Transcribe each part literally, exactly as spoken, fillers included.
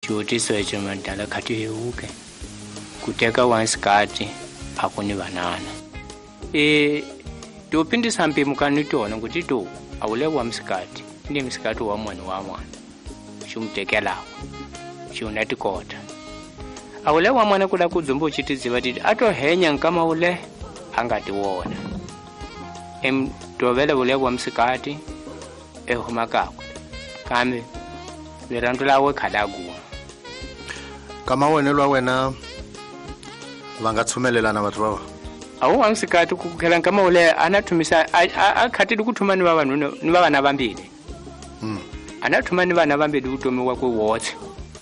Joti soje mandala khati uke kuteka wansikati akuni banana e to pindi sampi mukani tona kuti to awule wa msikati ndi msikati wa mwana wa mwana shumtekela shunati kota awule wa mwana kula kudzumbu chitiziva titi ato henya kama ule angati wona em tovele ule wa msikati ehuma kako kame verandula we khalagu kama wonelwa wena vangatsumelelana batho baba awu wansikati kukhela kama ule anathumisa akhathi ukuthuma ni baba ni baba nabambili mm anathuma ni bana bambili utomi wakwe wothe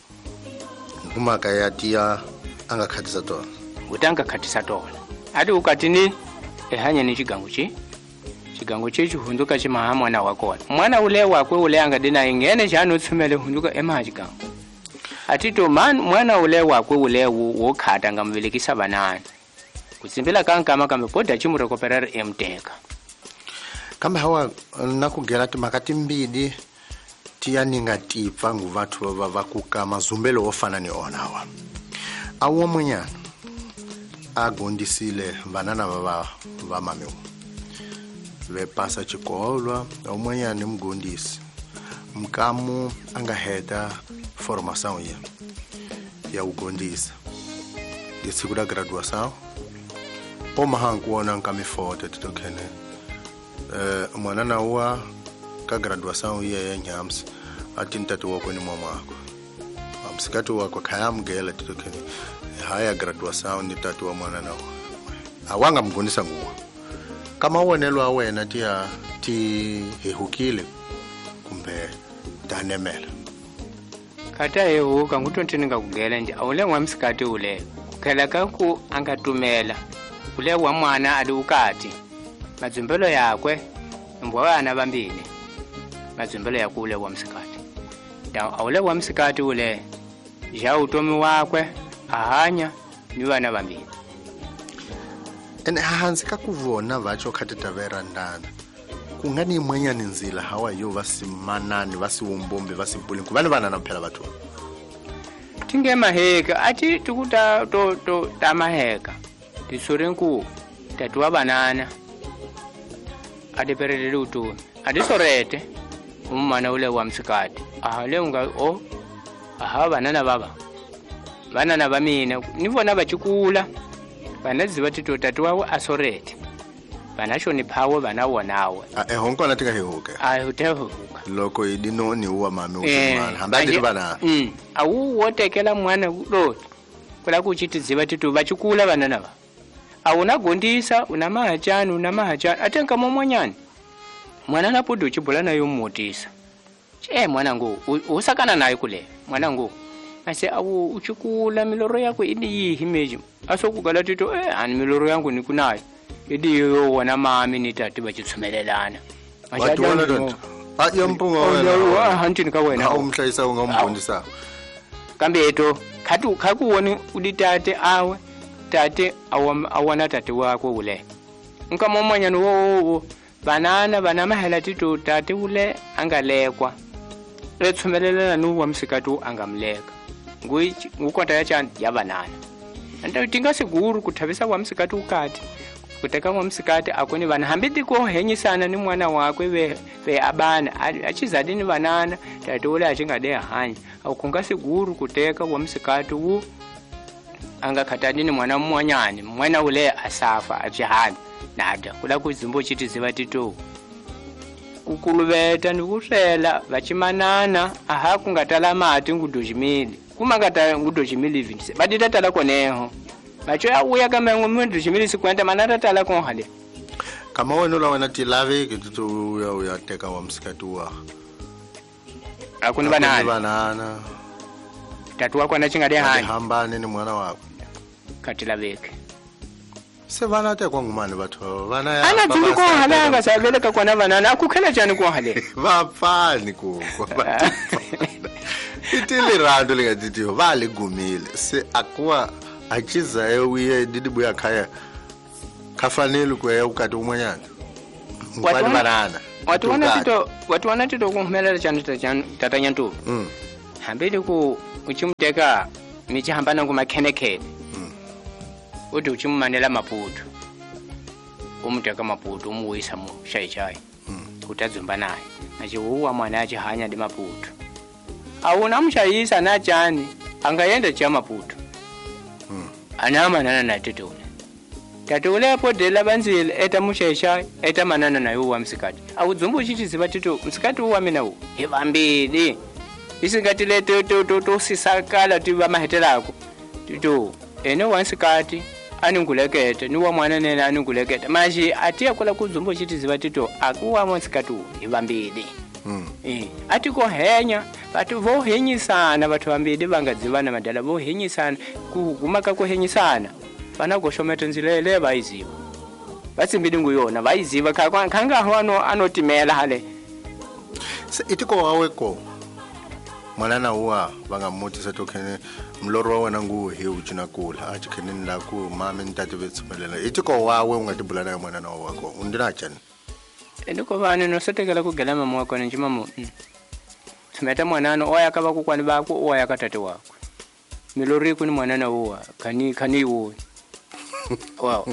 kumaka yatia angakhathisa tona utanga khathisa tona ati ukatini ehanya ni chigango chi chigango chechi hunduka chimaha mwana wako mwana ule wakwe ule angadina ingene chano tsumele hunduka ema chigango atito man mwana ule wakwe ule wo khata ngamvelekisa banana kutsimbela kankama kambe poda chimuro koperera emteka kambe hawa nakugela timakati mbidi tiyaninga tipfa nguvathu va vakukama zumbelo ofana ni onawa awu munyana agondisile banana baba va mamiwo ve pasa chikolwa umunyana ni mgondisi mkamu angaheta formação ya ya ugondisa disiku da graduação o mahankuona nkami foto titokene eh mwana na wa ka graduação ya ya nyams atintatu wako ni mama wako amsikatu wako kayamgela titokene haya graduação ni tatu wa mwana na wa awanga mgondisa nguwa kama wonelwa wena tia ti hehukile kumbe danemela kata yehu kangutonteninga kugela nje awule wa msikati ule kukela kanku angatumela ule wa mwana ali ukati mazumbelo yakwe mbwa ana bambili mazumbelo yakule wa msikati da awule wa msikati ule ja utomi wakwe ahanya ni bana bambili ene hansi kakuvona vacho khatita vera ndana kungani mwenyani nzila hawa yo vasimanani vasiwombombe vasipulinku vane vanana phela vathu tinge maheka ati tukuta to to tamaheka tisorenku tatuwa banana adeperele utu adesorete umana ule wa msikati ahale unga o aha banana baba banana bamina nibona bachikula banaziva tito tatuwa asorete banasho ni phawo banawonawe eh honko natika hehuka ah uteho loko idino ni uwa mami usimana hamba ndi bana mm awu wotekela mwana lo kula kuchitiziva tito bachikula banana ba awuna gondisa una mahachani una mahachani atenga momonyani mwana napodo chibula nayo motisa che mwana ngo usakana nayo kule mwana ngo ase awu uchikula miloro yako idi himeji asokugala tito eh ani miloro yangu nikunayo idi yo wana mami nitati bachitsumelelana wajona donto ayampunga wena hantini ka wena umhlayisa ungamfundisa kambe eto khatu khakuwoni uditate awe tate awana tate wako ule nkamomanyana wo banana banamahela tito tate ule angalekwa letsumelelana no wa msikatu angamleka ngui ngukota yacha yabanana anta tinga siguru kuthabisa wa msikatu ukati kuteka wa msikati akoni bana hambiti ko henyisana ni mwana wakwe ve ve abana achizadini banana tate ule achingade hanya akukunga siguru kuteka wa msikati wu anga khatadini mwana mwanyani mwana ule asafa ajihana nada kula kuzimbo chiti ziva tito kukulubeta ndikusela vachimanana aha kungatala mati ngudojimili kumangata ngudojimili vinse baditatala koneho macho ya uya kama ngudojimili sikwenda manata tala konhale kama wena la wena tilave kituto uya uya teka wa msikati wa akuni banana akuni banana tatu wako anachingade hani hambane ni mwana wako katila beke se vana te kwangumani batho vana ya ana tindi ko halanga sabeleka kwana banana akukhela jani ko hale vapfani ko itile rando linga titio vale gumile se akwa achiza ewiye didibuya khaya kafanele ko ya ukati umanyana ngwani banana watu wana tito watu wana tito kumhela jani tatanya ntu mm hambele ko uchimteka michihambana ngumakhenekene uthi uchimumanela maputo umteka maputo umuwisa mu shayi-shayi kuti adzumba naye achiuwa mwana achihanya ndi maputo auna mushayisa nachani angayenda cha maputo anamanana na tatule tatule podela banzile eta mushayishayi eta manana naye uwa msikati audzumba uchichiziva tito msikati uwa mina u hivambili isingati le tosisakala tiva mahetelako tito ene wansikati aningulekete niwa mwana nene aningulekete maji atiya kula kudzumba uchichiziva tito akuwa msikati uwa hivambili Mm. Eh, ati ko henya batu vo henyisana batu bambidi bangadzivana madala vo henyisana kugumaka ko henyisana bana go shometa nzilele bayiziva batsimbidi nguyona bayiziva kanga hwano anotimela hale itiko wawe ko mwana uwa bangamuthi satokhene mloro wa wena nguhe uchina kula achikheneni la ku mama ntate betsumelela itiko wawe ungatibulana ya mwana wakho undinachani ndiko vana nosetekela kugela mama wako njima mu tumeta mwanano oya kaba kukwani bako oya katate wako milori kuni mwanana uwa kani kani uwa wow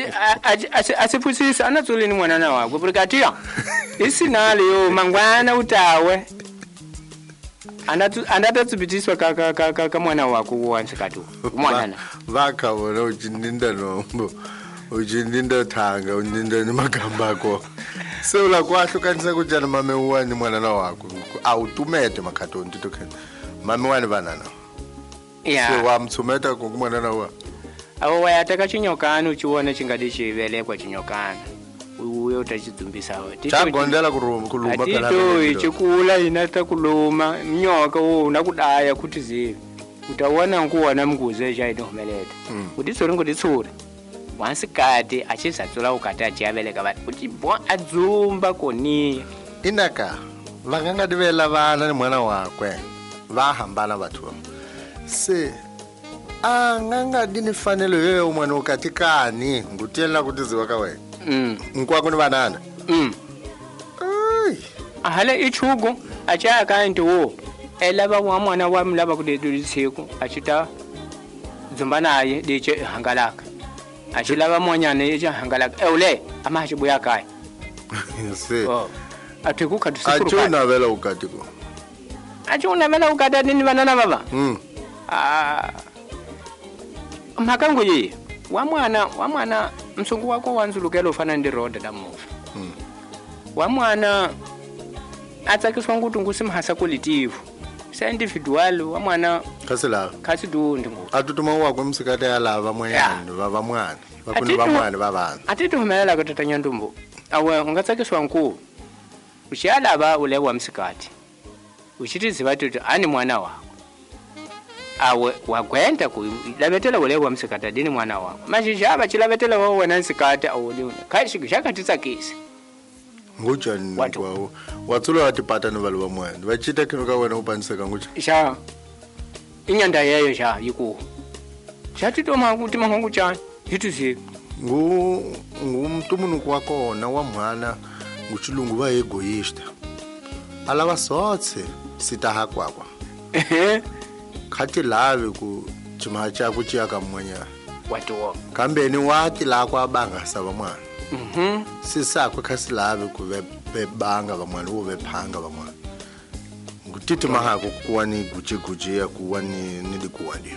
asipusisa anatsuli ni mwanana wako brikatia isinali yo mangwana utawe andatu andatatsubitiswa ka ka ka ka mwana wako uwa nsikatu mwanana vaka wona uchindinda nombo uchindinda thanga undinda ni magamba akho so la kwahlukanisa kujana mame uwani mwana wakho awutumete makhathoni titokhena mame wani banana yeah so wamthumeta kumwana wa awo wayataka chinyokana uchiona chingadi chivelekwa chinyokana uyo utachidumbisa we chagondela kuluma kuluma phela to ichikula inata kuluma mnyoka wo unakudaya kuti zivi utaona nkuona mnguze chaitomeleta kuti tsori ngoti tsori wansikati achizatsula ukati achiyaveleka vati kuti bo adzumba koni inaka vanganga divela vana ni mwana wakwe vahambana vathu se anganga dini fanelo yoyo mwana ukati kani ngutela kuti ziwa ka wena mm nkwako ni vanana mm ai ahala ichugo acha kanti wo elava wa mwana wa mlava kudeduli tsiku achita dzumba naye diche hangalaka achilava monyane icha hangalaka eule amachibuya kai se oh atiku katusikuru achona vela ukati ko achona vela ukati nini vanana baba mm ah makangu yi wa mwana wa mwana msungu wako wanzulukela ufana ndi roda damuva mm wa mwana atsakiswa nguthi ngusimhasa kolitivu sa individual wa mwana kasela kasi du ndingu atutuma wakwe msikati yalava mwana baba mwana bakuni ba mwana babana atitu humelela katatanya ndumbu awe ungatsakiswa nku ushiyala ba ule wa msikati ushiti zibatutu ani mwana wako awe wagwenda ku lavetela ule wa msikati dini mwana wako mashishaba chilavetela wo wena msikati awuli kashi kishakatitsakisa ngujani kwawo watsula watipata no valo vamwana vachita kino ka wena upaniseka ngucha sha inyanda yeyo sha yiku shatitoma kuti mangu chani hituzi ngu ngumtumunu kwako na wa mwana nguchilungu va egoist alava sotse sitaha kwakwa ehe khati lave ku chimacha kuchiya ka mwanya watuo kambeni wati la kwa banga sava mwana mhm sisakho khasilave ku ve banga vamwana wo ve phanga vamwana ngutiti mahako kuwani guchi guchi ya kuwani nidi kuwani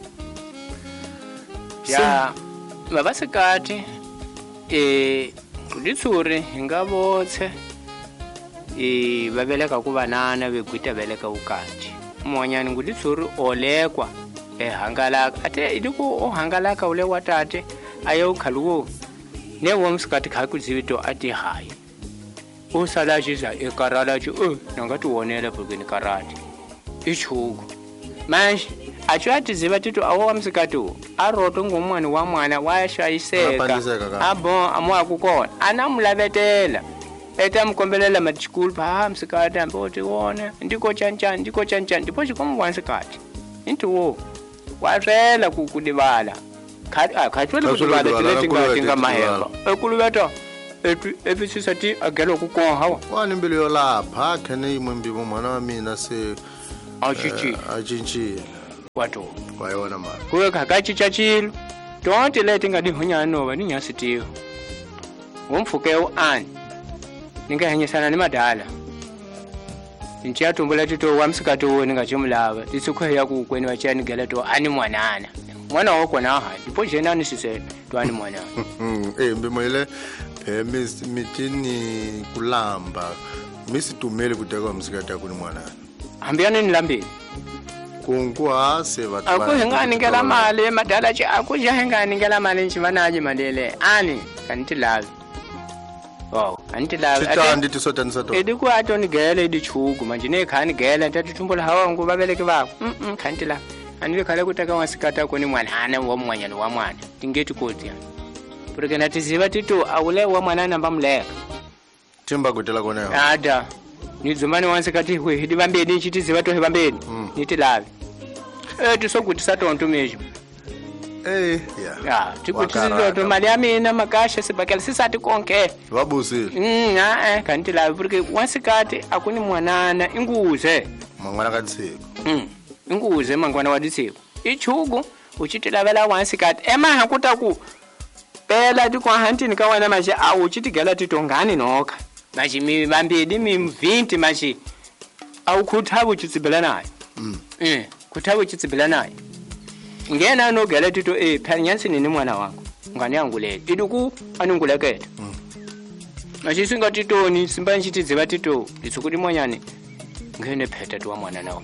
ya vabasikati eh kulitsuri ngabotse eh babeleka kubanana begwita beleka ukati monyani ngulitsuri olekwa ehangalaka ate idiku ohangalaka ule watate ayo khaluwo ne womsikati khakuzivito ati hayi usala jiza ekarala ju eh nangati wonela bugini karati ichugo manje achati ziva tito awo womsikati aroto ngomwana wa mwana washayiseka abo amwa kukona anamulavetela eta mkombelela matchikulu pa msikati amboti wona ndiko chancha ndiko chancha ndipo chikomo wansikati into wo warela kukudibala khathwele kudibala tiletinga tinga maheva ekulubeta etu efisisati agelo kukonhawa wani mbili yo lapha khene imwe mbibo mwana wa mina se achichi achichi wato wayona mali kuwe kakachicha chilo tonke leti ngadi hunyano ba ninyasitiyo umfuke uani ningahenyesana nemadala inchiya tumbula tito wamsikato ningachumlava tisukwe yakukweni wachani gelato ani mwanana mwana wako na ha ipo jena nisise to ani mwana eh mbimoyile eh mitini kulamba misitumele kuteka msikata kuni mwana ambiane nilambi kunkwa se bathu akuhengani ngela mali madala chi akujahengani ngela mali nchivanaje malele ani kantilavi oh antilavi titandi tisotanisa to ediku atoni gele edichugu manje ne khani gele tatitumbula hawa ngubabeleke bako mhm kantilavi anile kale kutaka wasikata kuni mwanana wa mwanyana wa mwana tingeti koti porque natiziva tito awule wa mwana namba mleka timba kutela koneyo ada nizumani wansikati hwe hidi bambeni nchitiziva to hebambeni mm. nitilavi eh tisokuti satonto mejo eh yeah ya tikutiziva to mali amina makasha sibakela sisati konke wabusi mm ah eh kantilavi porque wansikati akuni mwanana inguze mangwana katsiko mm inguze mangwana waditsiko ichugu uchitilavela wansikati ema hakuta ku pela tikwa hantini kawana mashi awu chitigala titongani noka mashi mi bambedi mi vinti mashi awu kuthabu chitsibela nayo mm eh kuthabu chitsibela nayo ngena no gala tito eh phanyansi nini mwana wako ngani yangu le iduku anunguleketa mm mashi singa titoni simba nchitiziva tito litsukuti mwanyane ngene pheta twa mwana nawo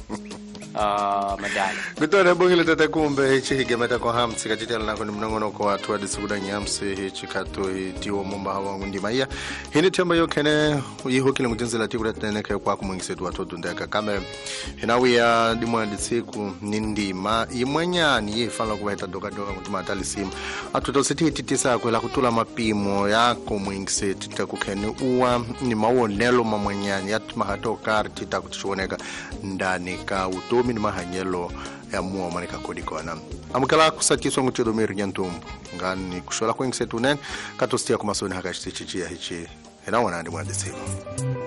ah madala gutona bongile tata kumbe chihige mata ko hamsi kachitela nako ni mnongono ko watu adisukuda nyamse hichikato tiwo momba hawa ngundima iya hini temba yokene yihokile mutinzela tikura teneke kwa kumwingisetu watoto ndaka kame hinawiya dimwa ditsiku nindima imwenyani yefala kuweta doka doka mutuma talisima atuto siti titisa kwela kutula mapimo yako mwingisetu takukene uwa ni mawonelo mamwenyani yatuma hato karti takutishoneka ndani ka uto ni mahanyelo ya muo manika kodi kona amukala kusakiswa nguchedo meri nyantumbu ngani kushola kwengse tunen katostia kumasoni hakachichichia hichi hena wana ndi mwadisiko